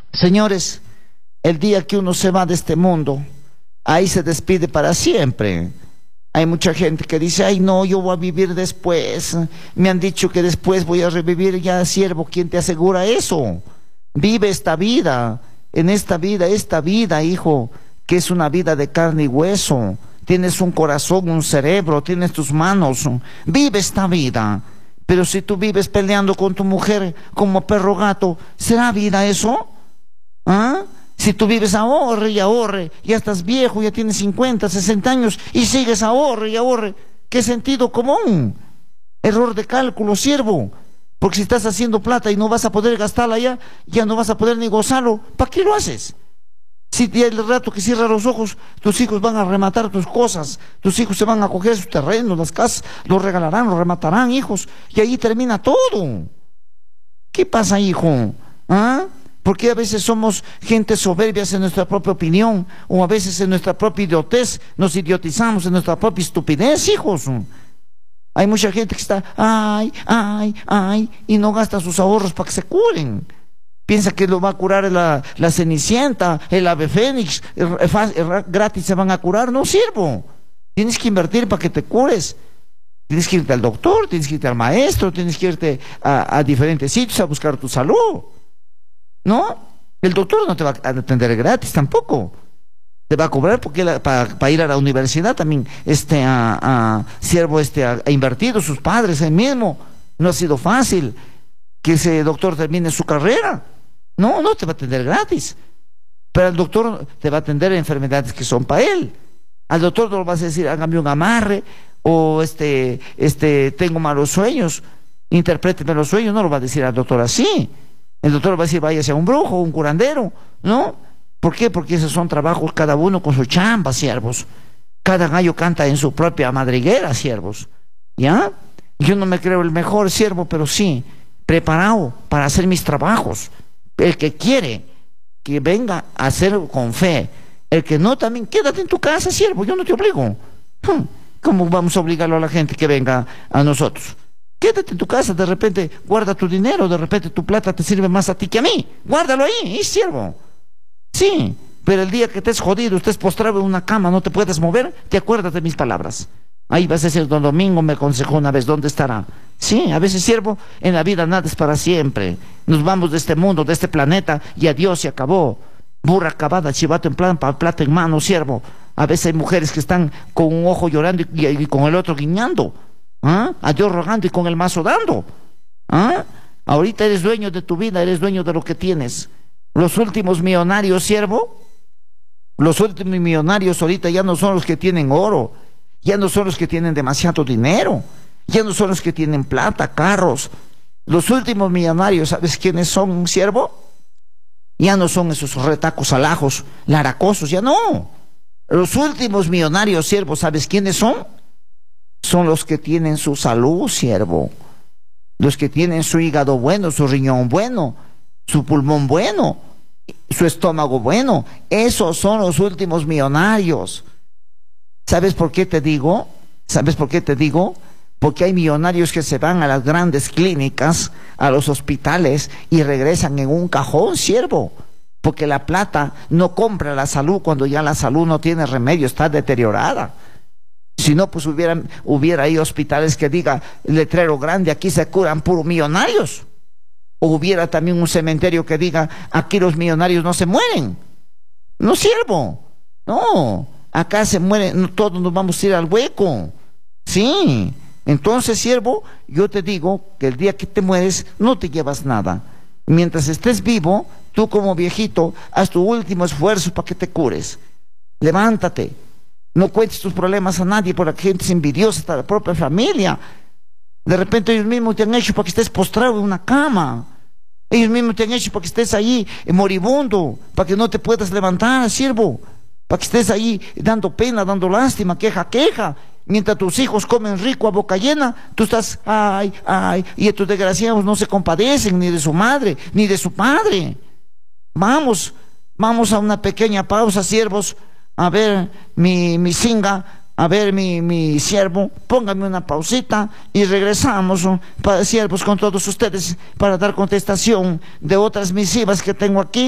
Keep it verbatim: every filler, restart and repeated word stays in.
Señores, el día que uno se va de este mundo, ahí se despide para siempre. Hay mucha gente que dice, ay no, yo voy a vivir después. Me han dicho que después voy a revivir. Ya, siervo, ¿quién te asegura eso? Vive esta vida, en esta vida, esta vida, hijo, que es una vida de carne y hueso. Tienes un corazón, un cerebro, tienes tus manos. Vive esta vida. Pero si tú vives peleando con tu mujer como perro gato, ¿será vida eso? ¿Ah? Si tú vives ahorre y ahorre, ya estás viejo, ya tienes cincuenta, sesenta años y sigues ahorre y ahorre, ¿qué sentido común? Error de cálculo, siervo. Porque si estás haciendo plata y no vas a poder gastarla ya, ya no vas a poder ni gozarlo, ¿para qué lo haces? Si el rato que cierras los ojos, tus hijos van a rematar tus cosas, tus hijos se van a coger sus terrenos, las casas, los regalarán, los rematarán, hijos, y ahí termina todo. ¿Qué pasa, hijo? ¿Ah? Porque a veces somos gente soberbias en nuestra propia opinión, o a veces en nuestra propia idiotez, nos idiotizamos en nuestra propia estupidez, hijos. Hay mucha gente que está, ay, ay, ay, y no gasta sus ahorros para que se curen. Piensa que lo va a curar la, la Cenicienta, el ave fénix, el, el, el, gratis se van a curar. No, siervo. Tienes que invertir para que te cures. Tienes que irte al doctor, tienes que irte al maestro, tienes que irte a, a diferentes sitios a buscar tu salud. ¿No? El doctor no te va a atender gratis tampoco. Te va a cobrar porque para pa ir a la universidad también este, a, a, siervo este, ha invertido sus padres, él mismo. No ha sido fácil que ese doctor termine su carrera. No, no te va a atender gratis. Pero el doctor te va a atender enfermedades que son para él. Al doctor no le vas a decir, hágame un amarre, o este, este, tengo malos sueños, interpréteme los sueños. No lo va a decir al doctor así. El doctor va a decir, váyase a un brujo, un curandero, ¿no? ¿Por qué? Porque esos son trabajos, cada uno con su chamba, siervos. Cada gallo canta en su propia madriguera, siervos. ¿Ya? Yo no me creo el mejor siervo, pero sí preparado para hacer mis trabajos. El que quiere que venga a hacer con fe, el que no, también quédate en tu casa, siervo, yo no te obligo. ¿Cómo vamos a obligarlo a la gente que venga a nosotros? Quédate en tu casa, de repente guarda tu dinero, de repente tu plata te sirve más a ti que a mí. Guárdalo ahí, ¿eh, siervo? Sí, pero el día que estés jodido, estés postrado en una cama, no te puedes mover, te acuerdas de mis palabras. Ahí vas a decir, don Domingo me aconsejó una vez, ¿dónde estará? Sí, a veces, siervo, en la vida nada es para siempre. Nos vamos de este mundo, de este planeta, y adiós, se acabó. Burra acabada, chivato en plan, plata en mano, siervo. A veces hay mujeres que están con un ojo llorando y, y, y con el otro guiñando. ¿Ah? Adiós rogando y con el mazo dando. ¿Ah? Ahorita eres dueño de tu vida, eres dueño de lo que tienes. Los últimos millonarios, siervo, los últimos millonarios ahorita ya no son los que tienen oro. Ya no son los que tienen demasiado dinero, ya no son los que tienen plata, carros. Los últimos millonarios, ¿sabes quiénes son, siervo? Ya no son esos retacos alajos, laracosos, ya no. Los últimos millonarios, siervo, ¿sabes quiénes son? Son los que tienen su salud, siervo. Los que tienen su hígado bueno, su riñón bueno, su pulmón bueno, su estómago bueno. Esos son los últimos millonarios. ¿Sabes por qué te digo? ¿Sabes por qué te digo? Porque hay millonarios que se van a las grandes clínicas, a los hospitales y regresan en un cajón, siervo. Porque la plata no compra la salud cuando ya la salud no tiene remedio, está deteriorada. Si no, pues hubieran, hubiera ahí hospitales que diga, letrero grande, aquí se curan puros millonarios. O hubiera también un cementerio que diga, aquí los millonarios no se mueren. No, siervo, no. Acá se mueren, todos nos vamos a ir al hueco. Sí. Entonces, siervo, yo te digo que el día que te mueres no te llevas nada. Mientras estés vivo, tú como viejito, haz tu último esfuerzo para que te cures. Levántate. No cuentes tus problemas a nadie, porque la gente es envidiosa, hasta la propia familia. De repente ellos mismos te han hecho para que estés postrado en una cama. Ellos mismos te han hecho para que estés ahí moribundo, para que no te puedas levantar, siervo. Para que estés ahí dando pena, dando lástima, queja, queja. Mientras tus hijos comen rico a boca llena, tú estás, ay, ay, y estos desgraciados no se compadecen ni de su madre, ni de su padre. Vamos, vamos a una pequeña pausa, siervos. A ver, mi, mi singa, a ver, mi, mi siervo, póngame una pausita y regresamos, para, siervos, con todos ustedes, para dar contestación de otras misivas que tengo aquí.